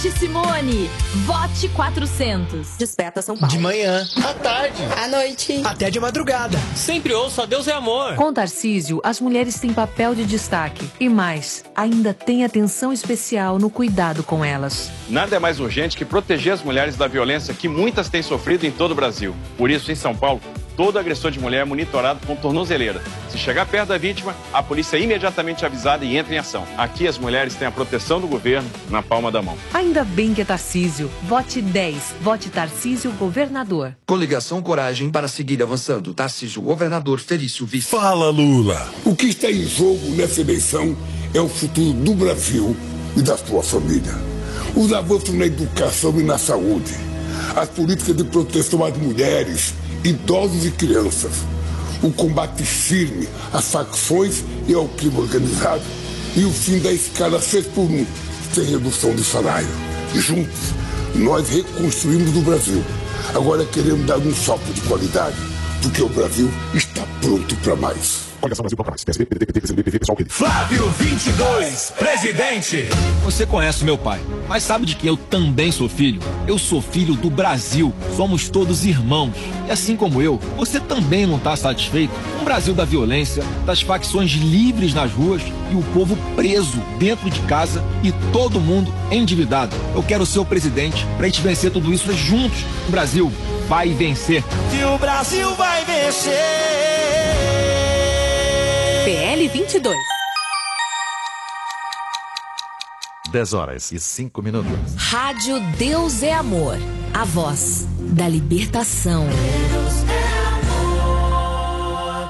Vote Simone. Vote 400. Desperta São Paulo. De manhã, à tarde, à noite, até de madrugada. Sempre ouça Deus é Amor. Com Tarcísio, as mulheres têm papel de destaque. E mais, ainda tem atenção especial no cuidado com elas. Nada é mais urgente que proteger as mulheres da violência que muitas têm sofrido em todo o Brasil. Por isso, em São Paulo, todo agressor de mulher é monitorado com tornozeleira. Se chegar perto da vítima, a polícia é imediatamente avisada e entra em ação. Aqui as mulheres têm a proteção do governo na palma da mão. Ainda bem que é Tarcísio. Vote 10. Vote Tarcísio Governador. Coligação Coragem para seguir avançando. Tarcísio Governador, Felício Vice. Fala, Lula. O que está em jogo nessa eleição é o futuro do Brasil e da sua família. Os avanços na educação e na saúde. As políticas de proteção às mulheres, idosos e crianças, o combate firme às facções e ao crime organizado e o fim da escala 6x1, sem redução de salário. Juntos, nós reconstruímos o Brasil. Agora queremos dar um salto de qualidade, porque o Brasil está pronto para mais. Coligação Brasil Popular, PSB, PDT, PCB, PV, pessoal, Flávio 22, presidente. Você conhece meu pai, mas sabe de que eu também sou filho? Eu sou filho do Brasil. Somos todos irmãos. E assim como eu, você também não está satisfeito com o Brasil da violência, das facções livres nas ruas e o povo preso dentro de casa e todo mundo endividado. Eu quero ser o presidente para a gente vencer tudo isso juntos. O Brasil vai vencer. E o Brasil vai vencer. PL 22. 10h05. Rádio Deus é Amor. A voz da libertação. Deus é amor.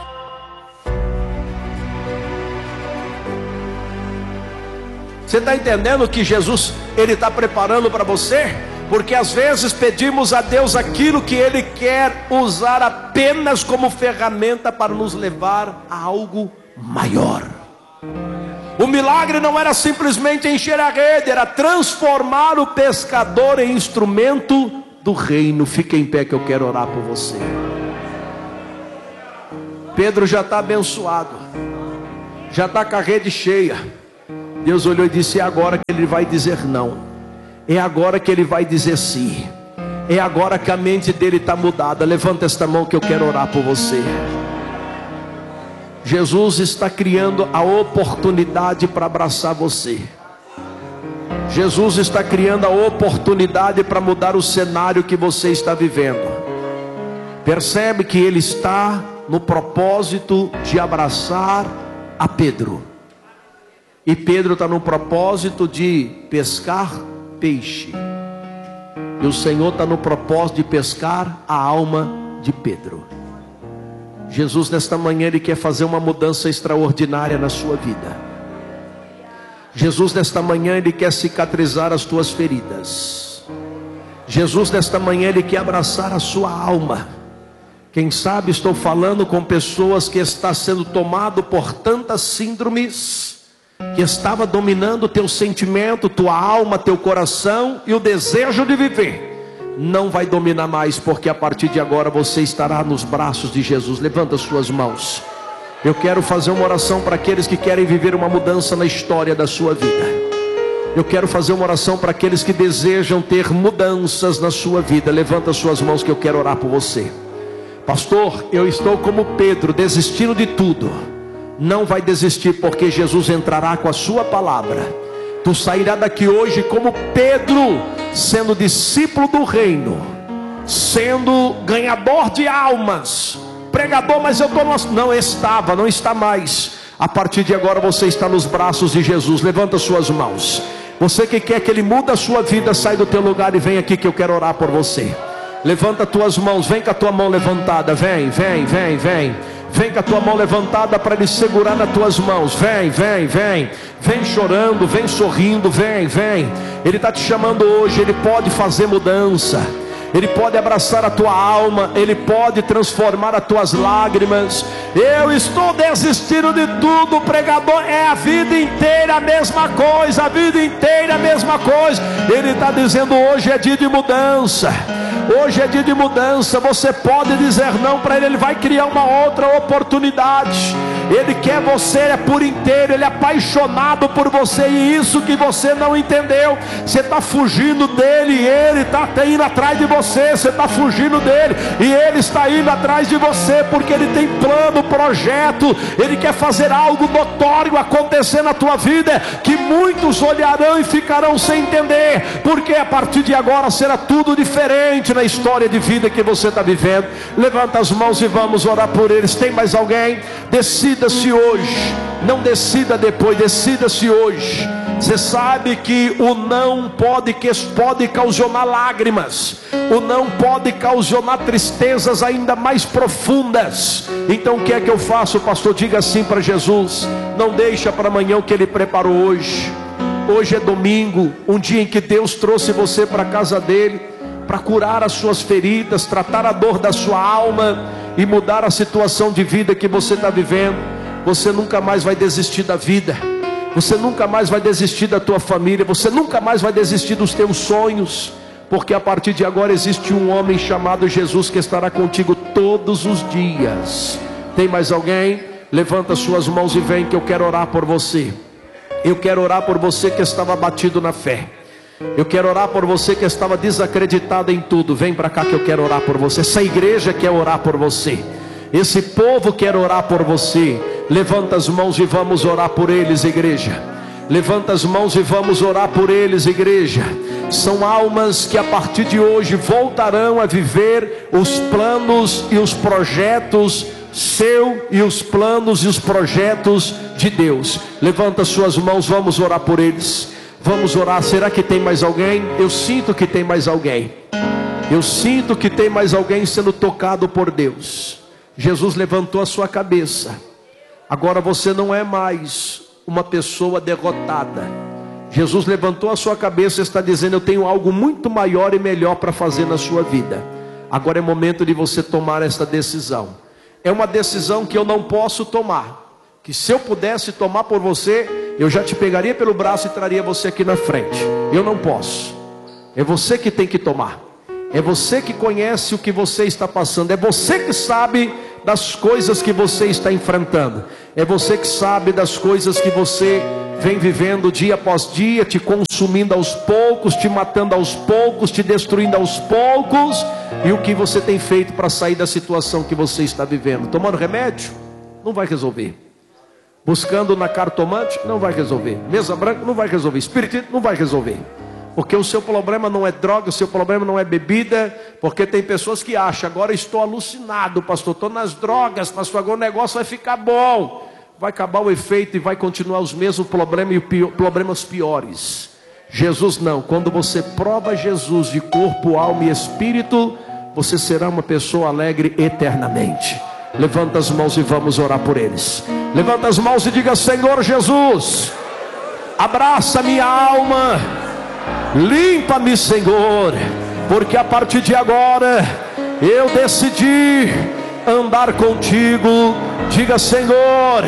Você está entendendo que Jesus, Ele está preparando para você? Porque às vezes pedimos a Deus aquilo que Ele quer usar apenas como ferramenta para nos levar a algo maior. O milagre não era simplesmente encher a rede, era transformar o pescador em instrumento do reino. Fica em pé que eu quero orar por você. Pedro já está abençoado, já está com a rede cheia. Deus olhou e disse: é agora que ele vai dizer não, é agora que ele vai dizer sim, é agora que a mente dele está mudada. Levanta esta mão que eu quero orar por você. Jesus está criando a oportunidade para abraçar você. Jesus está criando a oportunidade para mudar o cenário que você está vivendo. Percebe que Ele está no propósito de abraçar a Pedro. E Pedro está no propósito de pescar peixe. E o Senhor está no propósito de pescar a alma de Pedro. Jesus nesta manhã Ele quer fazer uma mudança extraordinária na sua vida. Jesus nesta manhã Ele quer cicatrizar as tuas feridas. Jesus nesta manhã Ele quer abraçar a sua alma. Quem sabe estou falando com pessoas que está sendo tomado por tantas síndromes, que estava dominando teu sentimento, tua alma, teu coração e o desejo de viver. Não vai dominar mais, porque a partir de agora você estará nos braços de Jesus. Levanta suas mãos. Eu quero fazer uma oração para aqueles que querem viver uma mudança na história da sua vida. Eu quero fazer uma oração para aqueles que desejam ter mudanças na sua vida. Levanta suas mãos que eu quero orar por você. Pastor, eu estou como Pedro, desistindo de tudo. Não vai desistir, porque Jesus entrará com a sua palavra. Tu sairá daqui hoje como Pedro, sendo discípulo do reino, sendo ganhador de almas, pregador, mas eu estou não está mais. A partir de agora você está nos braços de Jesus. Levanta suas mãos. Você que quer que Ele mude a sua vida, sai do teu lugar e vem aqui que eu quero orar por você. Levanta tuas mãos, vem com a tua mão levantada, vem. Vem com a tua mão levantada para Ele segurar nas tuas mãos. Vem chorando, vem sorrindo, vem. Ele está te chamando hoje. Ele pode fazer mudança. Ele pode abraçar a tua alma. Ele pode transformar as tuas lágrimas. Eu estou desistindo de tudo, pregador. É a vida inteira a mesma coisa. A vida inteira a mesma coisa. Ele está dizendo: hoje é dia de mudança. Hoje é dia de mudança. Você pode dizer não para Ele. Ele vai criar uma outra oportunidade. Ele quer você por inteiro. Ele é apaixonado por você. E isso que você não entendeu. Você está fugindo dele e Ele está indo atrás de você. Você está fugindo dele e Ele está indo atrás de você. Porque Ele tem plano, projeto. Ele quer fazer algo notório acontecer na tua vida, que muitos olharão e ficarão sem entender. Porque a partir de agora será tudo diferente na história de vida que você está vivendo. Levanta as mãos e vamos orar por eles. Tem mais alguém? Decida-se hoje. Não decida depois, decida-se hoje. Você sabe que o não pode causar lágrimas. O não pode causar tristezas ainda mais profundas. Então o que é que eu faço, pastor? Diga assim para Jesus: não deixa para amanhã o que Ele preparou hoje. Hoje é domingo, um dia em que Deus trouxe você para a casa dele, para curar as suas feridas, tratar a dor da sua alma e mudar a situação de vida que você está vivendo. Você nunca mais vai desistir da vida. Você nunca mais vai desistir da tua família. Você nunca mais vai desistir dos teus sonhos. Porque a partir de agora existe um homem chamado Jesus que estará contigo todos os dias. Tem mais alguém? Levanta suas mãos e vem, que eu quero orar por você. Eu quero orar por você que estava abatido na fé. Eu quero orar por você que estava desacreditado em tudo. Vem para cá que eu quero orar por você. Essa igreja quer orar por você. Esse povo quer orar por você. Levanta as mãos e vamos orar por eles, igreja. Levanta as mãos e vamos orar por eles, igreja. São almas que a partir de hoje voltarão a viver os planos e os projetos seu e os planos e os projetos de Deus. Levanta suas mãos, vamos orar por eles. Vamos orar. Será que tem mais alguém? Eu sinto que tem mais alguém. Eu sinto que tem mais alguém sendo tocado por Deus. Jesus levantou a sua cabeça. Agora você não é mais uma pessoa derrotada. Jesus levantou a sua cabeça e está dizendo: eu tenho algo muito maior e melhor para fazer na sua vida. Agora é momento de você tomar esta decisão. É uma decisão que eu não posso tomar. Que se eu pudesse tomar por você, eu já te pegaria pelo braço e traria você aqui na frente. Eu não posso. É você que tem que tomar. É você que conhece o que você está passando. É você que sabe das coisas que você está enfrentando. É você que sabe das coisas que você vem vivendo dia após dia, te consumindo aos poucos, te matando aos poucos, te destruindo aos poucos. E o que você tem feito para sair da situação que você está vivendo? Tomando remédio? Não vai resolver. Buscando na cartomante? Não vai resolver. Mesa branca? Não vai resolver. Espiritismo? Não vai resolver. Porque o seu problema não é droga, o seu problema não é bebida. Porque tem pessoas que acham: agora estou alucinado, pastor, estou nas drogas, pastor, agora o negócio vai ficar bom. Vai acabar o efeito e vai continuar os mesmos problemas e problemas piores. Jesus não. Quando você prova Jesus de corpo, alma e espírito, você será uma pessoa alegre eternamente. Levanta as mãos e vamos orar por eles. Levanta as mãos e diga: Senhor Jesus, abraça minha alma, limpa-me, Senhor, porque a partir de agora eu decidi andar contigo. Diga: Senhor,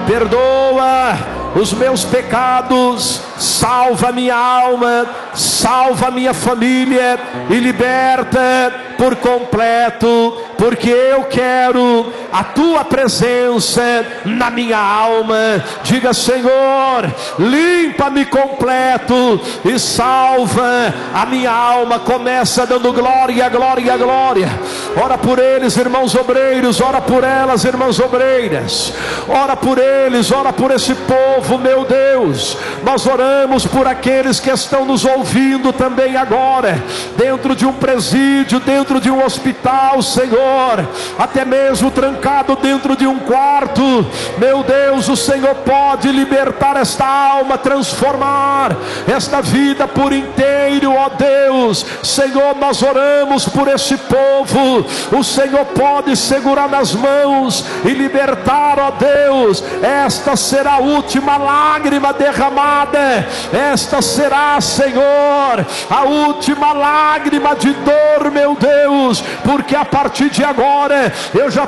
perdoa os meus pecados, salva minha alma, salva minha família e liberta por completo, porque eu quero a tua presença na minha alma. Diga: Senhor, limpa-me completo e salva a minha alma. Começa dando glória, glória, glória. Ora por eles, irmãos obreiros, ora por elas, irmãs obreiras. Ora por eles, ora por esse povo, meu Deus. Nós oramos por aqueles que estão nos ouvindo também agora, dentro de um presídio, dentro de um hospital, Senhor, até mesmo trancado dentro de um quarto. Meu Deus, o Senhor pode libertar esta alma, transformar esta vida por inteiro, ó Deus. Senhor, nós oramos por esse povo. O Senhor pode segurar nas mãos e libertar, ó Deus. Esta será a última lágrima derramada. Esta será, Senhor, a última lágrima de dor, meu Deus, porque a partir de agora eu já estou vendo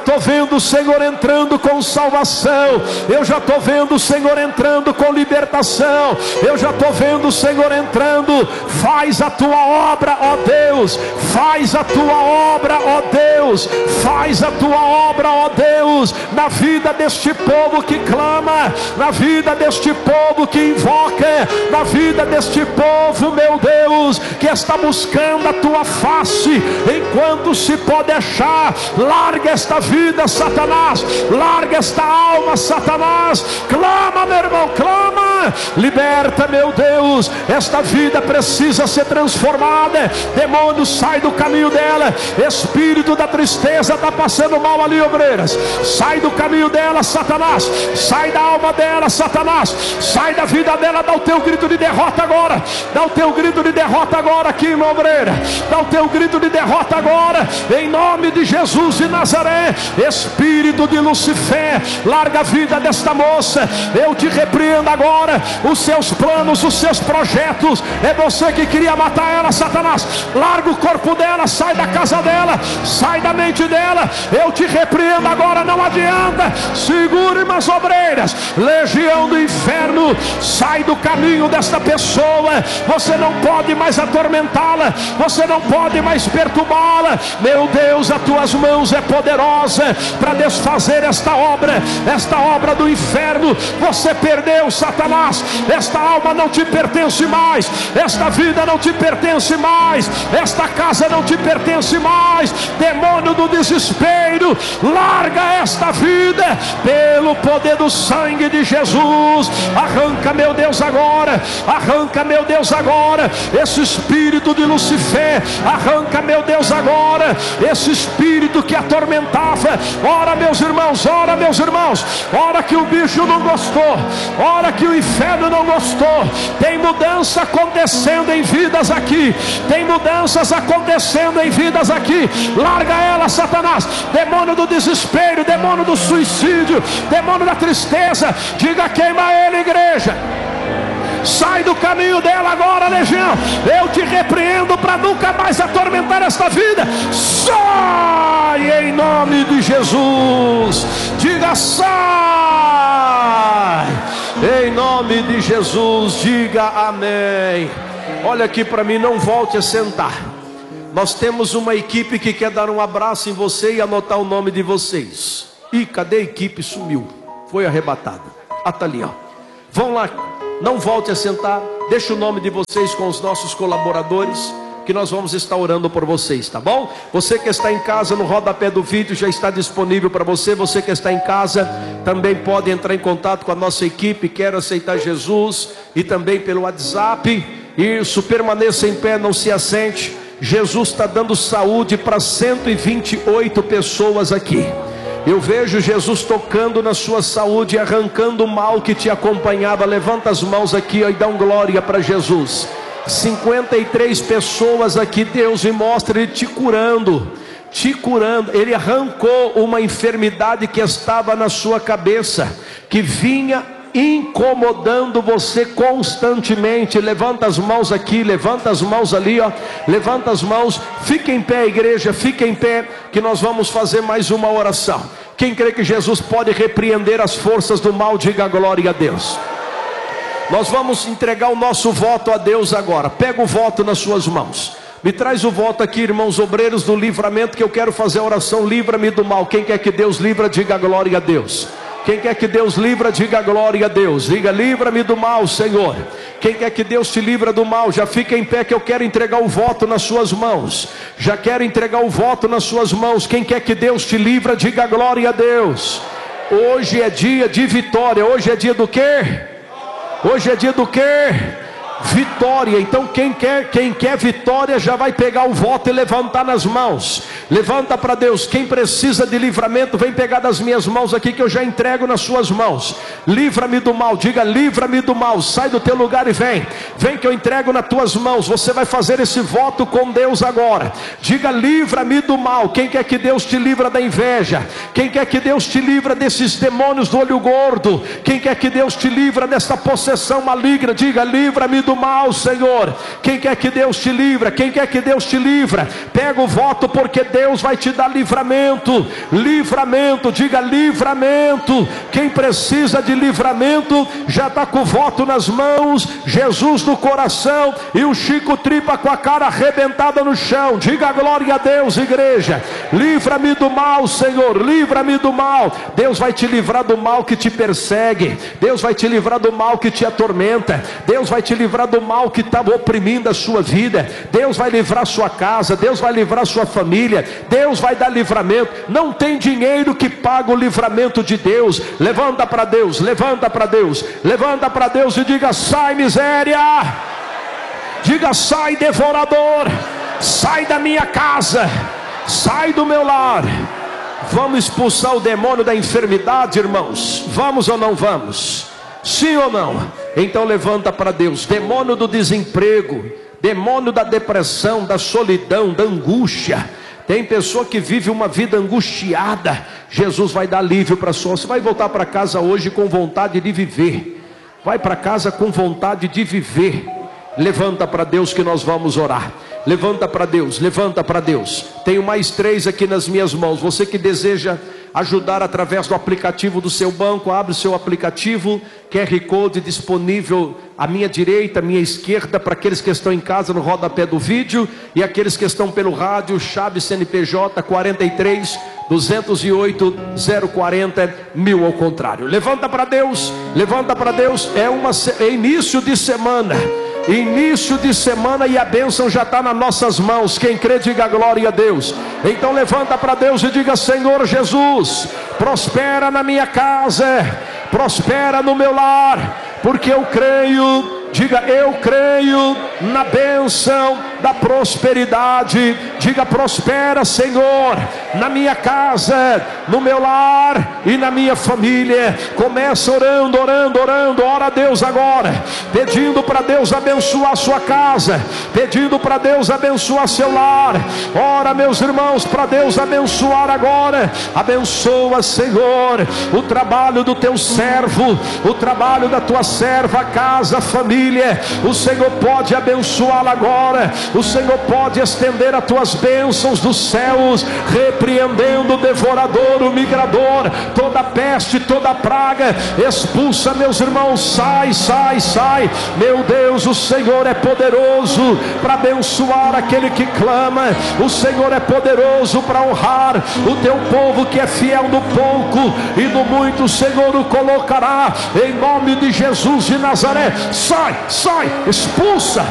vendo o Senhor entrando com salvação. Eu já estou vendo o Senhor entrando com libertação. Eu já estou vendo o Senhor entrando. Faz a tua obra, ó Deus. Faz a tua obra, ó Deus. Faz a tua obra, ó Deus, na vida deste povo que clama, na vida deste povo que invoca, na vida deste povo, meu Deus, que está buscando a tua face enquanto se pode achar. Larga esta vida, Satanás. Larga esta alma, Satanás. Clama, meu irmão, clama. Liberta, meu Deus. Esta vida precisa ser transformada. Demônio, sai do caminho dela. Espírito da tristeza está passando mal ali, obreiras. Sai do caminho dela, Satanás. Sai da alma dela, Satanás. Sai da vida dela. Dá o teu grito de derrota agora. Dá o teu grito de derrota agora aqui, irmã obreira. Dá o teu grito de derrota agora, em nome de Jesus de Nazaré. Espírito de Lucifer, larga a vida desta moça. Eu te repreendo agora. Os seus planos, os seus projetos, é você que queria matar ela, Satanás. Larga o corpo dela, sai da casa dela, sai da mente dela. Eu te repreendo agora, não adianta. Segure, irmãs obreiras. Legião do inferno, sai do caminho desta pessoa. Você não pode mais atormentá-la, você não pode mais perturbá-la. Meu Deus, as tuas mãos é poderosa para desfazer esta obra do inferno. Você perdeu, Satanás. Esta alma não te pertence mais, esta vida não te pertence mais, esta casa não te pertence mais. Demônio do desespero, larga esta vida pelo poder do sangue de Jesus. Arranca, meu Deus, agora. Arranca, meu Deus, agora esse espírito de Lucifer. Arranca, meu Deus, agora esse espírito que atormentava. Ora, meus irmãos, ora, meus irmãos. Ora que o bicho não gostou, ora que o inferno não gostou. Tem mudança acontecendo em vidas aqui. Tem mudanças acontecendo em vidas aqui. Larga ela, Satanás. Demônio do desespero, demônio do suicídio, demônio da tristeza. Diga: queima ele, igreja. Sai do caminho dela agora, legião. Eu te repreendo para nunca mais atormentar esta vida. Sai em nome de Jesus. Diga: sai em nome de Jesus. Diga amém. Olha aqui para mim, não volte a sentar. Nós temos uma equipe que quer dar um abraço em você e anotar o nome de vocês. Ih, cadê a equipe? Sumiu, foi arrebatada. Ah, tá ali, ó. Vão lá. Não volte a sentar. Deixa o nome de vocês com os nossos colaboradores, que nós vamos estar orando por vocês, tá bom? Você que está em casa, no rodapé do vídeo já está disponível para você. Você que está em casa também pode entrar em contato com a nossa equipe. Quer aceitar Jesus, e também pelo WhatsApp. Isso, permaneça em pé, não se assente. Jesus está dando saúde para 128 pessoas aqui. Eu vejo Jesus tocando na sua saúde, arrancando o mal que te acompanhava. Levanta as mãos aqui, ó, e dá um glória para Jesus. 53 pessoas aqui, Deus me mostra Ele te curando. Te curando. Ele arrancou uma enfermidade que estava na sua cabeça, que vinha incomodando você constantemente. Levanta as mãos aqui, levanta as mãos ali, ó. Levanta as mãos, fica em pé, igreja, fica em pé, que nós vamos fazer mais uma oração. Quem crê que Jesus pode repreender as forças do mal, diga glória a Deus. Nós vamos entregar o nosso voto a Deus agora. Pega o voto nas suas mãos. Me traz o voto aqui, irmãos obreiros do livramento, que eu quero fazer a oração. Livra-me do mal. Quem quer que Deus livra, diga glória a Deus. Quem quer que Deus livra, diga glória a Deus. Diga: livra-me do mal, Senhor. Quem quer que Deus te livra do mal, já fica em pé, que eu quero entregar o voto nas suas mãos. Já quero entregar o voto nas suas mãos. Quem quer que Deus te livra, diga glória a Deus. Hoje é dia de vitória. Hoje é dia do quê? Hoje é dia do quê? Vitória. Então quem quer vitória já vai pegar o voto e levantar nas mãos. Levanta para Deus. Quem precisa de livramento, vem pegar das minhas mãos aqui, que eu já entrego nas suas mãos. Livra-me do mal. Diga: livra-me do mal. Sai do teu lugar e vem. Vem que eu entrego nas tuas mãos. Você vai fazer esse voto com Deus agora. Diga: livra-me do mal. Quem quer que Deus te livra da inveja? Quem quer que Deus te livra desses demônios do olho gordo? Quem quer que Deus te livra dessa possessão maligna? Diga: livra-me do mal, Senhor. Quem quer que Deus te livra? Quem quer que Deus te livra? Pega o voto, porque Deus vai te dar livramento. Livramento, diga livramento. Quem precisa de livramento já está com o voto nas mãos, Jesus no coração e o Chico Tripa com a cara arrebentada no chão. Diga glória a Deus, igreja. Livra-me do mal, Senhor, livra-me do mal. Deus vai te livrar do mal que te persegue. Deus vai te livrar do mal que te atormenta. Deus vai te livrar do mal que está oprimindo a sua vida. Deus vai livrar a sua casa. Deus vai livrar a sua família. Deus vai dar livramento. Não tem dinheiro que paga o livramento de Deus. Levanta para Deus, levanta para Deus, levanta para Deus e diga: sai miséria, diga: sai devorador, sai da minha casa, sai do meu lar. Vamos expulsar o demônio da enfermidade, irmãos? Vamos ou não vamos? Sim ou não? Então levanta para Deus. Demônio do desemprego, demônio da depressão, da solidão, da angústia. Tem pessoa que vive uma vida angustiada. Jesus vai dar alívio para a sua. Você vai voltar para casa hoje com vontade de viver. Vai para casa com vontade de viver. Levanta para Deus que nós vamos orar. Levanta para Deus, levanta para Deus. Tenho mais 3 aqui nas minhas mãos. Você que deseja ajudar através do aplicativo do seu banco, abre o seu aplicativo, QR Code disponível à minha direita, à minha esquerda, para aqueles que estão em casa no rodapé do vídeo, e aqueles que estão pelo rádio, chave CNPJ 43 208 040 1000 ao contrário. Levanta para Deus, levanta para Deus. É início de semana. Início de semana e a bênção já está nas nossas mãos. Quem crê, diga glória a Deus. Então levanta para Deus e diga: Senhor Jesus, prospera na minha casa, prospera no meu lar, porque eu creio. Diga: eu creio na bênção da prosperidade. Diga: prospera, Senhor, na minha casa, no meu lar e na minha família. Começa orando, orando, orando. Ora a Deus agora, pedindo para Deus abençoar a sua casa, pedindo para Deus abençoar seu lar. Ora, meus irmãos, para Deus abençoar agora. Abençoa, Senhor, o trabalho do teu servo, o trabalho da tua serva, a casa, a família. O Senhor pode abençoá-la agora. O Senhor pode estender as tuas bênçãos dos céus, repreendendo o devorador, o migrador, toda peste, toda praga. Expulsa, meus irmãos. Sai, sai, sai. Meu Deus, o Senhor é poderoso para abençoar aquele que clama. O Senhor é poderoso para honrar o teu povo que é fiel no pouco, e no muito o Senhor o colocará. Em nome de Jesus de Nazaré. Sai, sai, expulsa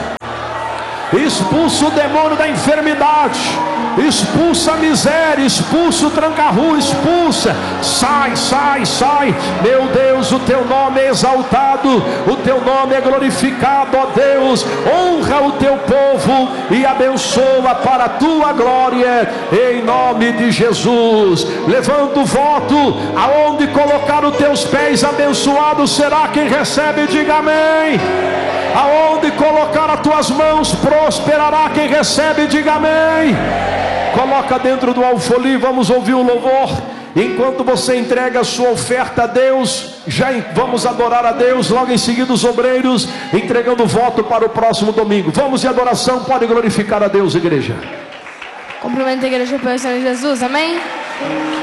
o demônio da enfermidade, expulsa a miséria, expulsa o tranca-rua, expulsa. Sai, sai, sai. Meu Deus, o teu nome é exaltado, o teu nome é glorificado, ó Deus. Honra o teu povo e abençoa para a tua glória, em nome de Jesus. Levanta o voto. Aonde colocar os teus pés, abençoado será quem recebe. Diga amém. Aonde colocar as tuas mãos, prosperará quem recebe. Diga amém. Coloca dentro do alfolim, vamos ouvir o louvor. Enquanto você entrega a sua oferta a Deus, vamos adorar a Deus. Logo em seguida os obreiros entregando o voto para o próximo domingo. Vamos de adoração, pode glorificar a Deus, igreja. Cumprimento a igreja pelo Senhor Jesus, amém?